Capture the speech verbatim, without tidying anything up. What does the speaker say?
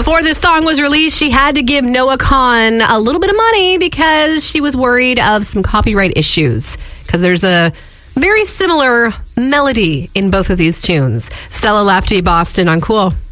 Before this song was released, she had to give Noah Kahan a little bit of money because she was worried of some copyright issues. Because there's a very similar melody in both of these tunes. Stella Lafty, Boston on Cool.